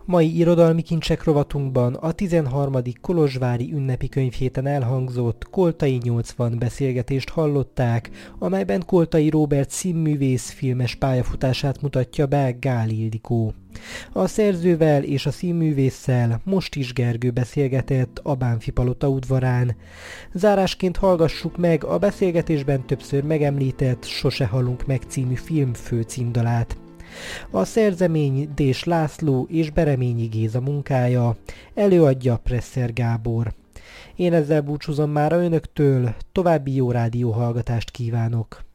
Mai irodalmi kincsek rovatunkban a 13. Kolozsvári ünnepi könyvhéten elhangzott Koltai 80 beszélgetést hallották, amelyben Koltai Róbert színművész filmes pályafutását mutatja be Gál Ildikó. A szerzővel és a színművésszel Mostis Gergő beszélgetett a Bánffy Palota udvarán. Zárásként hallgassuk meg a beszélgetésben többször megemlített Sose halunk meg című film főcímdalát. A szerzemény Dés László és Bereményi Géza munkája, előadja Presser Gábor. Én ezzel búcsúzom mára önöktől, további jó rádióhallgatást kívánok!